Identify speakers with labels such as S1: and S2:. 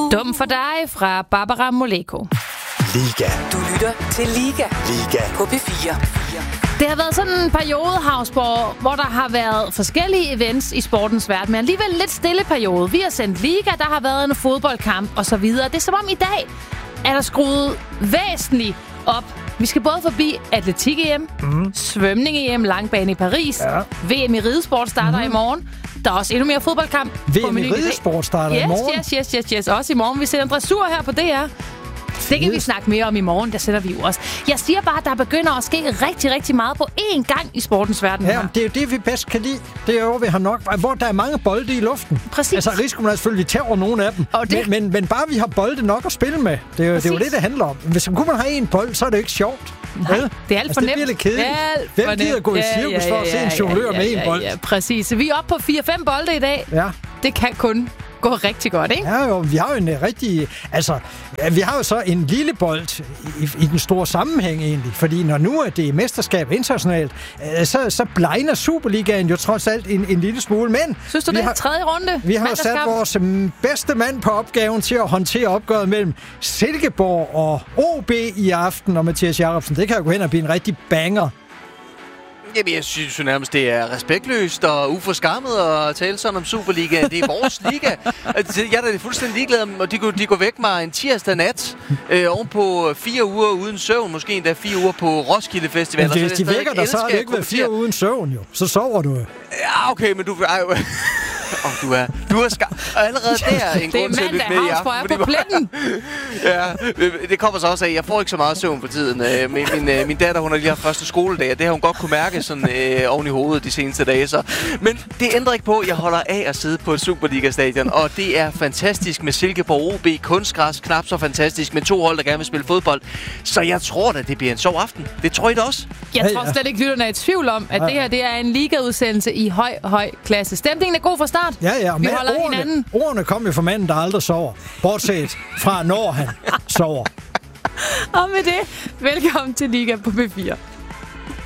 S1: Dum for dig fra Barbara Moleko.
S2: Liga.
S3: Du lytter til Liga.
S2: Liga.
S3: På P4.
S1: Det har været sådan en periode, Havsborg, hvor der har været forskellige events i sportens verden, men alligevel en lidt stille periode. Vi har sendt Liga, der har været en fodboldkamp og så videre. Det er som om i dag er der skruet væsentligt op. Vi skal både forbi atletik-EM, svømning-EM, langbane i Paris, VM i ridesport starter i morgen. Der er også endnu mere fodboldkamp.
S4: VM i ridesport starter i morgen?
S1: Yes. Også i morgen. Vi sender dressur her på DR. Det kan vi snakke mere om i morgen, der sætter vi jo også. Jeg siger bare, at der begynder at ske rigtig, rigtig meget på én gang i sportens verden.
S4: Ja, det er jo det, vi bedst kan lide. Det er jo, vi har nok, hvor der er mange bolde i luften.
S1: Præcis.
S4: Altså, risikoen er selvfølgelig, at vi tager nogle af dem. Men bare vi har bolde nok at spille med. Det er jo det handler om. Hvis man kun har én bold, så er det ikke sjovt.
S1: Nej, det er alt for nemt.
S4: Det bliver lidt kedeligt. Hvem gider gå i cirkus for at se en jonglør med én bold?
S1: Ja, præcis. Vi er oppe på 4-5 bolde i dag.
S4: Ja.
S1: Det kan kun gå rigtig godt, ikke?
S4: Ja, jo, vi har jo en rigtig... Altså, vi har jo så en lille bold i den store sammenhæng egentlig, fordi når nu er det mesterskab internationalt, så blegner Superligaen jo trods alt en lille smule, men...
S1: Synes du, det er tredje runde?
S4: Vi har sat vores bedste mand på opgaven til at håndtere opgøret mellem Silkeborg og OB i aften, og Mathias Jacobsen. Det kan jo gå hen og blive en rigtig banger.
S5: Jamen, jeg synes jo nærmest, det er respektløst og uforskammet at tale sådan om Superliga. Det er vores liga. Jeg er da fuldstændig ligeglad om, og de går væk mig en tirsdag nat ovenpå 4 uger uden søvn. Måske endda 4 uger på Roskilde Festival.
S4: Men hvis de vækker dig, så har det ikke været 4 uger uden søvn, jo. Så sover du.
S5: Ja, okay, men du... du er allerede der en grund til at lytte med i aften.
S1: Det er på pletten.
S5: Ja, det kommer så også af, jeg får ikke så meget søvn på tiden. Min datter, hun har lige haft første skoledag, og det har hun godt kunne mærke sådan oven i hovedet de seneste dage. Så. Men det ændrer ikke på, at jeg holder af at sidde på et Superliga-stadion, og det er fantastisk med Silkeborg OB, kunstgræs, knap så fantastisk med 2 hold, der gerne vil spille fodbold. Så jeg tror da, det bliver en sjov aften. Det tror I da også?
S1: Jeg tror slet ikke, lytterne er i tvivl om, at det her det er en ligaudsendelse i høj klasse. Stemningen er god fra start.
S4: Ja,
S1: vi holder hinanden.
S4: Ordene kom jo fra manden, der aldrig sover. Bortset fra, når han sover.
S1: Og med det, velkommen til Liga på P4.